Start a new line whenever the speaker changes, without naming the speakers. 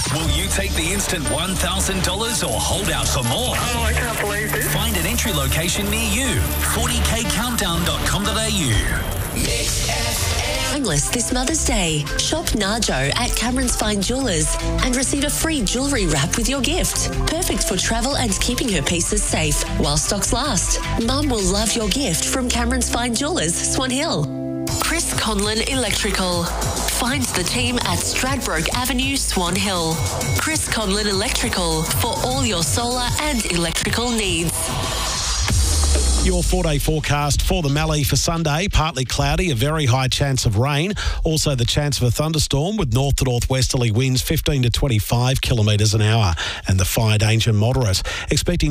Will you take the instant $1,000 or hold out for more?
Oh, I can't believe this.
Find an entry location near you. 40kcountdown.com.au.
Timeless this Mother's Day. Shop Narjo at Cameron's Fine Jewellers and receive a free jewellery wrap with your gift. Perfect for travel and keeping her pieces safe while stocks last. Mum will love your gift from Cameron's Fine Jewellers, Swan Hill. Chris Conlon Electrical. Find the team at Stradbroke Avenue, Swan Hill. Chris Conlon Electrical for all your solar and electrical needs.
Your 4-day forecast for the Mallee for Sunday. Partly cloudy, a very high chance of rain. Also the chance of a thunderstorm with north to northwesterly winds 15 to 25 kilometres an hour and the fire danger moderate. Expecting